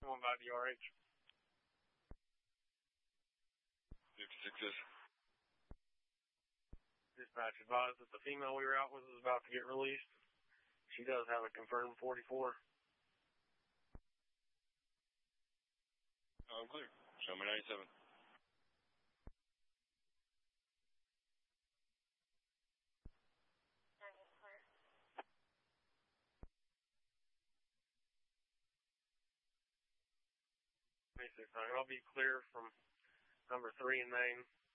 One by DRH. 56 is. Dispatch advised that the female we were out with is about to get released. She does have a confirmed 44. I'm clear. Show me 97. I'll be clear from number 3 in name.